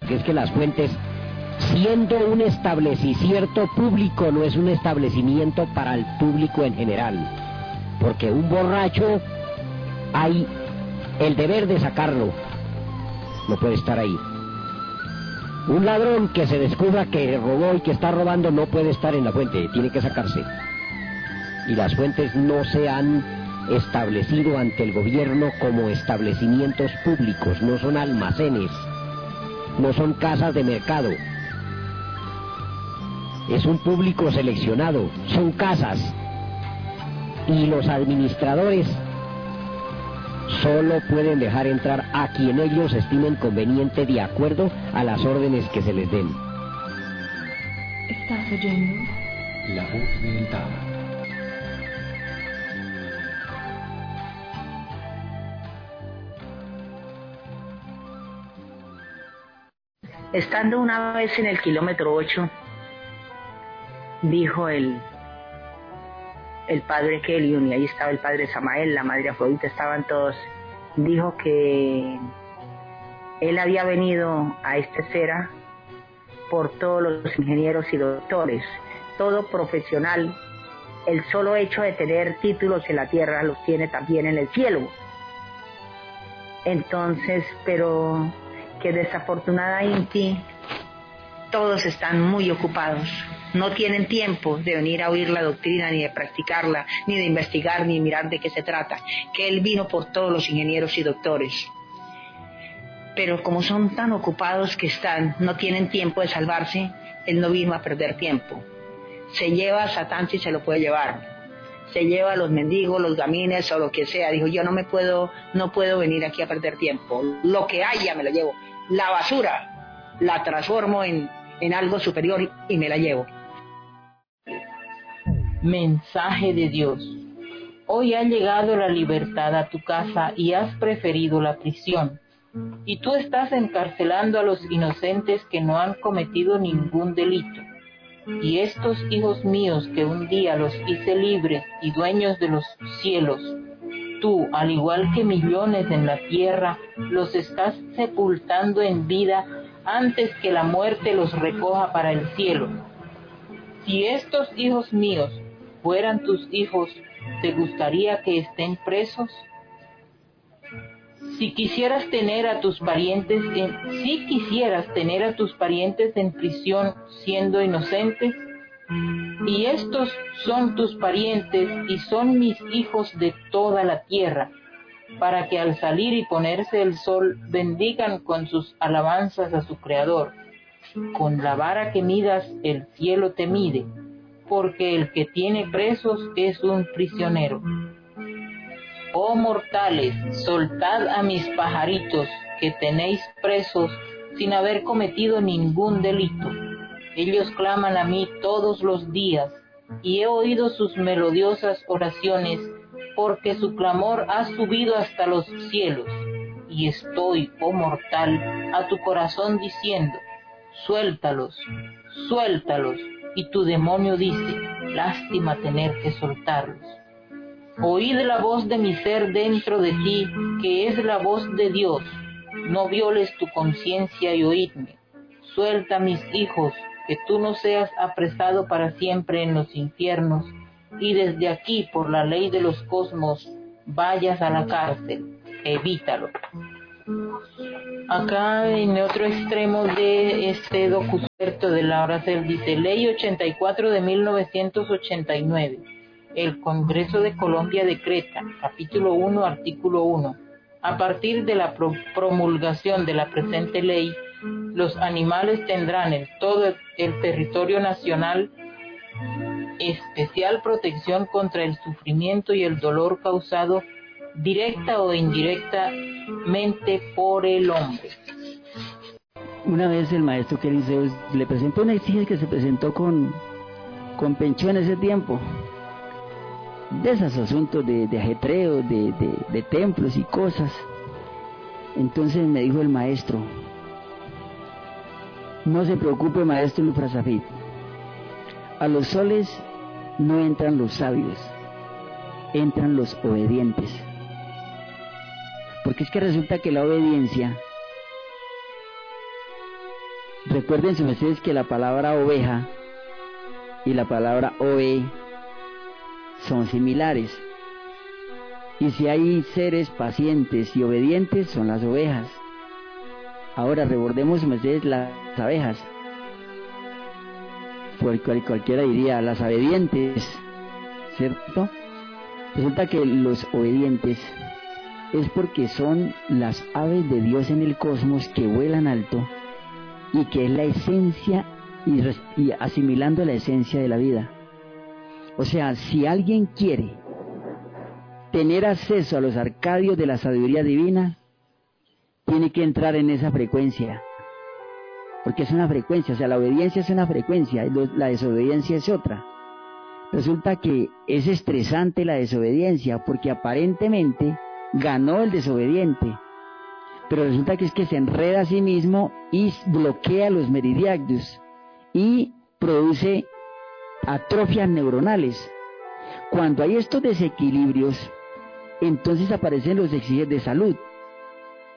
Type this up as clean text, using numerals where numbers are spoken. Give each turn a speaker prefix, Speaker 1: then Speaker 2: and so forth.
Speaker 1: que es que Las Fuentes, siendo un establecimiento público, no es un establecimiento para el público en general, porque un borracho hay el deber de sacarlo, no puede estar ahí. Un ladrón que se descubra que robó y que está robando no puede estar en La Fuente, tiene que sacarse. Y Las Fuentes no se han establecido ante el gobierno como establecimientos públicos, no son almacenes, no son casas de mercado. Es un público seleccionado, son casas. Y los administradores solo pueden dejar entrar a quien ellos estimen conveniente de acuerdo a las órdenes que se les den.
Speaker 2: ¿Estás oyendo?
Speaker 3: La voz del Dama.
Speaker 4: Estando una vez en el kilómetro 8, dijo el padre Kelion, y ahí estaba el padre Samael, la madre Afrodita, estaban todos, dijo que él había venido a esta esfera por todos los ingenieros y doctores, todo profesional. El solo hecho de tener títulos en la tierra los tiene también en el cielo. Entonces, pero que desafortunadamente todos están muy ocupados, no tienen tiempo de venir a oír la doctrina, ni de practicarla, ni de investigar, ni de mirar de qué se trata, que él vino por todos los ingenieros y doctores. Pero como son tan ocupados que están, no tienen tiempo de salvarse, él no vino a perder tiempo. Se lleva a Satán si se lo puede llevar, se lleva a los mendigos, los gamines o lo que sea. Dijo, yo no puedo venir aquí a perder tiempo, lo que haya me lo llevo, la basura la transformo en algo superior y me la llevo.
Speaker 5: Mensaje de Dios. Hoy ha llegado la libertad a tu casa y has preferido la prisión. Y tú estás encarcelando a los inocentes que no han cometido ningún delito. Y estos hijos míos que un día los hice libres y dueños de los cielos, tú, al igual que millones en la tierra, los estás sepultando en vida antes que la muerte los recoja para el cielo. Si estos hijos míos fueran tus hijos, ¿te gustaría que estén presos? Si quisieras tener a tus parientes en prisión siendo inocentes, y estos son tus parientes y son mis hijos de toda la tierra, para que al salir y ponerse el sol bendigan con sus alabanzas a su Creador. Con la vara que midas el cielo te mide, porque el que tiene presos es un prisionero. Oh mortales, soltad a mis pajaritos que tenéis presos sin haber cometido ningún delito. Ellos claman a mí todos los días, y he oído sus melodiosas oraciones, porque su clamor ha subido hasta los cielos. Y estoy, oh mortal, a tu corazón diciendo, suéltalos, suéltalos. Y tu demonio dice, lástima tener que soltarlos. Oíd la voz de mi ser dentro de ti, que es la voz de Dios. No violes tu conciencia y oídme. Suelta mis hijos, que tú no seas apresado para siempre en los infiernos, y desde aquí, por la ley de los cosmos, vayas a la cárcel. Evítalo. Acá en otro extremo de este documento de Laura Cel dice, Ley 84 de 1989. El Congreso de Colombia decreta, capítulo 1, artículo 1. A partir de la promulgación de la presente ley, los animales tendrán en todo el territorio nacional especial protección contra el sufrimiento y el dolor causado directa o indirectamente por el hombre.
Speaker 6: Una vez el maestro Keliseus le presentó una exige que se presentó con Penchó en ese tiempo, de esos asuntos de ajetreo, de templos y cosas. Entonces me dijo el maestro, no se preocupe, maestro Lufrasafit, a los soles no entran los sabios, entran los obedientes. Porque es que resulta que la obediencia Recuerden sus mercedes que la palabra oveja y la palabra ove son similares. Y si hay seres pacientes y obedientes, son las ovejas. Ahora recordemos sus mercedes las abejas. Cualquiera diría las obedientes, ¿cierto? Resulta que los obedientes es porque son las aves de Dios en el cosmos que vuelan alto y que es la esencia y asimilando la esencia de la vida. O sea, si alguien quiere tener acceso a los arcadios de la sabiduría divina, tiene que entrar en esa frecuencia, porque es una frecuencia, o sea, la obediencia es una frecuencia, la desobediencia es otra. Resulta que es estresante la desobediencia, porque aparentemente ganó el desobediente, pero resulta que es que se enreda a sí mismo y bloquea los meridianos y produce atrofias neuronales. Cuando hay estos desequilibrios, entonces aparecen los déficits de salud.